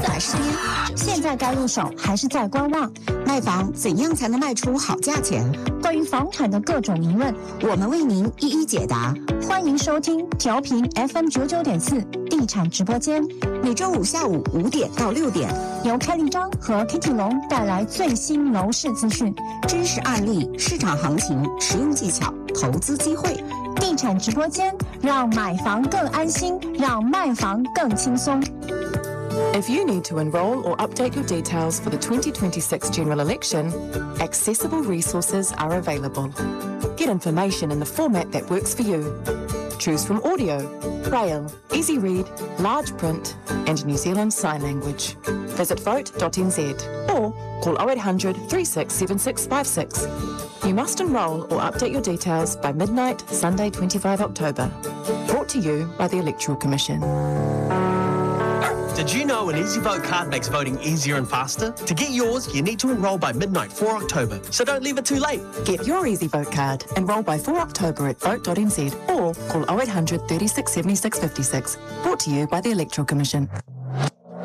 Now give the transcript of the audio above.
短时间。 现在该入手还是在观望？ 卖房怎样才能卖出好价钱？ 关于房产的各种疑问， 我们为您一一解答。 欢迎收听调频 FM99.4地产直播间， 每周五下午5点到6点， 由开立章和 Kitty 龙带来最新楼市资讯、 真实案例、市场行情、实用技巧、投资机会。 地产直播间，让买房更安心，让卖房更轻松。 If you need to enrol or update your details for the 2026 general election, accessible resources are available. Get information in the format that works for you. Choose from audio, braille, easy read, large print, and New Zealand Sign Language. Visit vote.nz or call 0800 367656. You must enrol or update your details by midnight, Sunday 25 October. Brought to you by the Electoral Commission. Did you know an EasyVote card makes voting easier and faster? To get yours, you need to enrol by midnight 4 October, so don't leave it too late. Get your EasyVote card. Enrol by 4 October at vote.nz or call 0800 367656. Brought to you by the Electoral Commission.